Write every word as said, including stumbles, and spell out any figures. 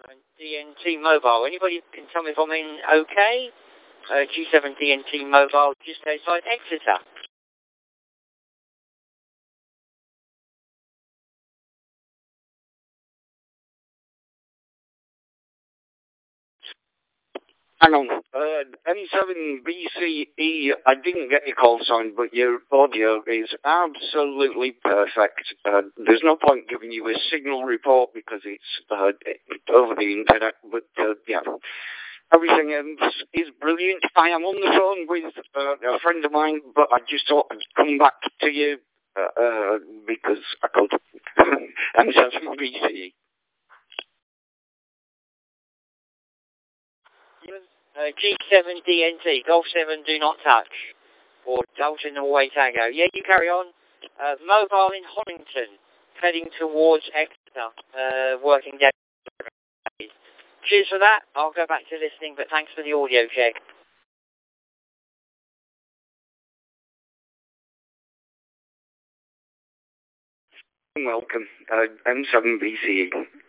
D N T Mobile. Anybody can tell me if I'm in okay? Uh, G seven D N T Mobile, just outside Exeter. Hang on. Uh, M seven B C E, I didn't get your call sign, but your audio is absolutely perfect. Uh, there's no point giving you a signal report because it's uh, over the internet, but uh, yeah. Everything else is brilliant. I am on the phone with uh, a friend of mine, but I just thought I'd come back to you uh, uh, because I could. M seven B C E. Uh, G seven D N T, Golf seven do not touch. Or Delta Norway Tango. Yeah, you carry on. Uh, mobile in Hollington, heading towards Exeter, uh, working day. Cheers for that. I'll go back to listening, but thanks for the audio check. Welcome, uh, M seven B C E.